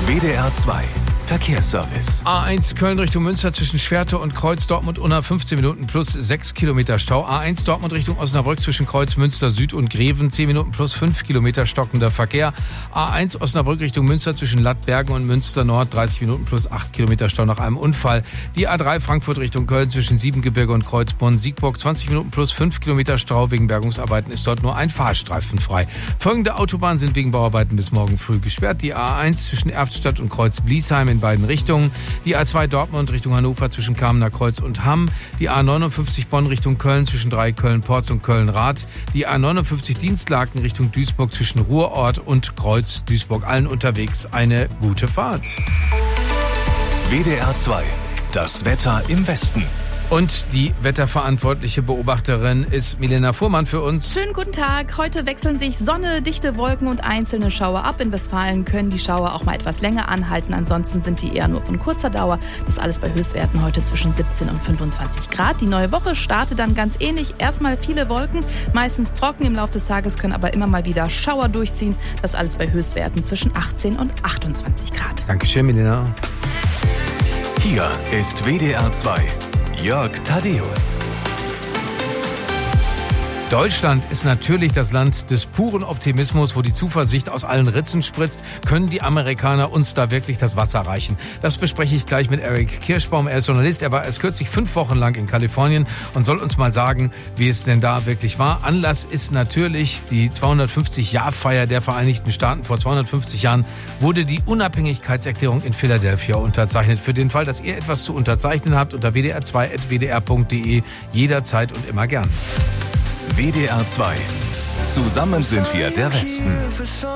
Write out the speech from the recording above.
WDR 2 Verkehrsservice. A1 Köln Richtung Münster zwischen Schwerte und Kreuz Dortmund-Unna 15 Minuten plus 6 Kilometer Stau. A1 Dortmund Richtung Osnabrück zwischen Kreuz Münster Süd und Greven 10 Minuten plus 5 Kilometer stockender Verkehr. A1 Osnabrück Richtung Münster zwischen Lattbergen und Münster Nord 30 Minuten plus 8 Kilometer Stau nach einem Unfall. Die A3 Frankfurt Richtung Köln zwischen Siebengebirge und Kreuzbronn-Siegburg 20 Minuten plus 5 Kilometer Stau. Wegen Bergungsarbeiten ist dort nur ein Fahrstreifen frei. Folgende Autobahnen sind wegen Bauarbeiten bis morgen früh gesperrt. Die A1 zwischen Erftstadt und Kreuz-Bliesheim in beiden Richtungen. Die A2 Dortmund Richtung Hannover zwischen Kamener Kreuz und Hamm. Die A59 Bonn Richtung Köln zwischen Köln-Porz und Köln-Rath. Die A59 Dienstlaken Richtung Duisburg zwischen Ruhrort und Kreuz Duisburg. Allen unterwegs eine gute Fahrt. WDR 2. Das Wetter im Westen. Und die wetterverantwortliche Beobachterin ist Milena Fuhrmann für uns. Schönen guten Tag. Heute wechseln sich Sonne, dichte Wolken und einzelne Schauer ab. In Westfalen können die Schauer auch mal etwas länger anhalten. Ansonsten sind die eher nur von kurzer Dauer. Das alles bei Höchstwerten heute zwischen 17 und 25 Grad. Die neue Woche startet dann ganz ähnlich. Erstmal viele Wolken, meistens trocken. Im Laufe des Tages können aber immer mal wieder Schauer durchziehen. Das alles bei Höchstwerten zwischen 18 und 28 Grad. Dankeschön, Milena. Hier ist WDR 2. Jörg Thaddeus. Deutschland ist natürlich das Land des puren Optimismus, wo die Zuversicht aus allen Ritzen spritzt. Können die Amerikaner uns da wirklich das Wasser reichen? Das bespreche ich gleich mit Eric Kirschbaum. Er ist Journalist, er war erst kürzlich 5 Wochen lang in Kalifornien und soll uns mal sagen, wie es denn da wirklich war. Anlass ist natürlich die 250-Jahr-Feier der Vereinigten Staaten. Vor 250 Jahren wurde die Unabhängigkeitserklärung in Philadelphia unterzeichnet. Für den Fall, dass ihr etwas zu unterzeichnen habt, unter wdr2.wdr.de jederzeit und immer gern. WDR 2. Zusammen sind wir der Westen.